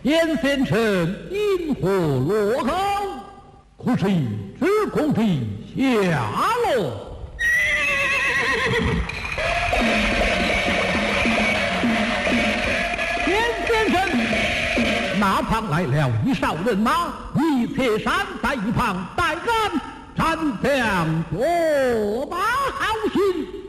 严先生因何落后？可是知公的下落。严先生，那旁来了一哨人马，你且站在一旁待赶，战将坐把好心。